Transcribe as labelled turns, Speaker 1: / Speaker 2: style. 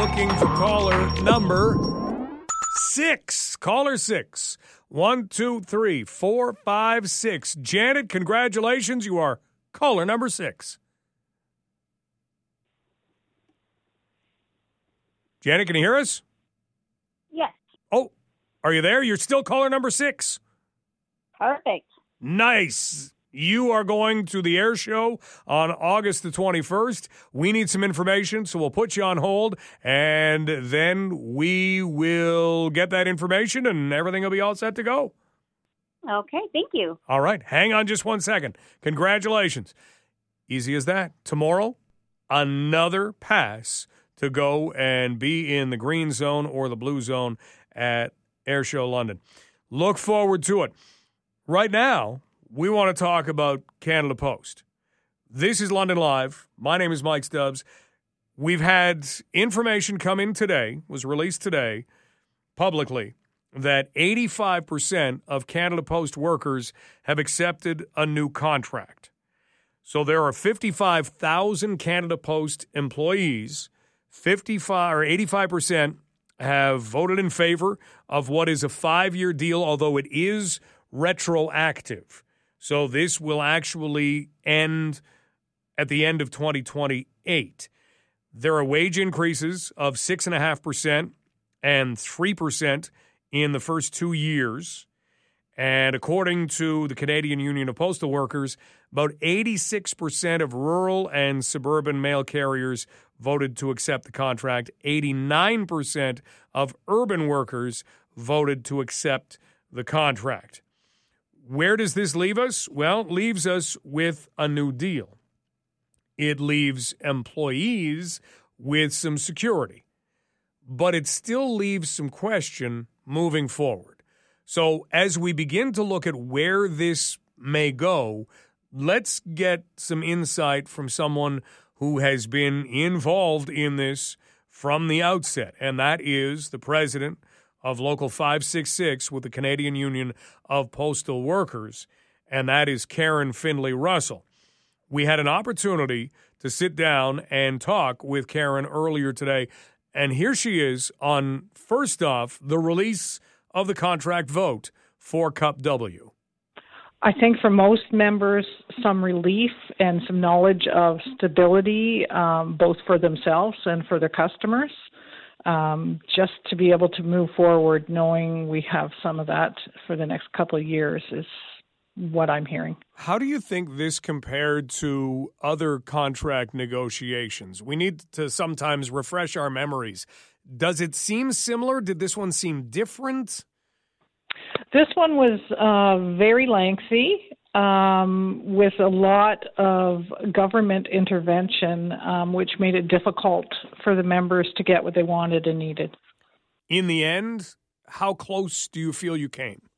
Speaker 1: looking for caller number 6. Caller 6. 1, 2, 3, 4, 5, 6. Janet, congratulations. You are caller number 6. Janet, can you hear us?
Speaker 2: Yes.
Speaker 1: Oh, are you there? You're still caller number 6.
Speaker 2: Perfect.
Speaker 1: Nice. You are going to the air show on August the 21st. We need some information, so we'll put you on hold, and then we will get that information, and everything will be all set to go.
Speaker 2: Okay, thank you.
Speaker 1: All right. Hang on just 1 second. Congratulations. Easy as that. Tomorrow, another pass to go and be in the green zone or the blue zone at Air Show London. Look forward to it. Right now, we want to talk about Canada Post. This is London Live. My name is Mike Stubbs. We've had information come in today, was released today publicly, that 85% of Canada Post workers have accepted a new contract. So there are 55,000 Canada Post employees. 85% have voted in favor of what is a 5-year deal, although it is retroactive. So this will actually end at the end of 2028. There are wage increases of 6.5% and 3% in the first 2 years. And according to the Canadian Union of Postal Workers, about 86% of rural and suburban mail carriers voted to accept the contract. 89% of urban workers voted to accept the contract. Where does this leave us? Well, it leaves us with a new deal. It leaves employees with some security, but it still leaves some question moving forward. So as we begin to look at where this may go, let's get some insight from someone who has been involved in this from the outset, and that is the president of Local 566 with the Canadian Union of Postal Workers, and that is Karen Findlay Russell. We had an opportunity to sit down and talk with Karen earlier today, and here she is on, first off, the release of the contract vote for Cup W.
Speaker 3: I think for most members, some relief and some knowledge of stability, both for themselves and for their customers, just to be able to move forward knowing we have some of that for the next couple of years is what I'm hearing.
Speaker 1: How do you think this compared to other contract negotiations? We need to sometimes refresh our memories. Does it seem similar? Did this one seem different?
Speaker 3: This one was very lengthy, with a lot of government intervention, which made it difficult for the members to get what they wanted and needed.
Speaker 1: In the end, how close do you feel you came?